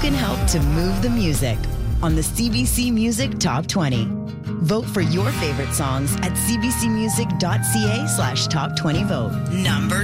can help to move the music on the CBC Music Top 20. Vote for your favorite songs at cbcmusic.ca/top20vote. Number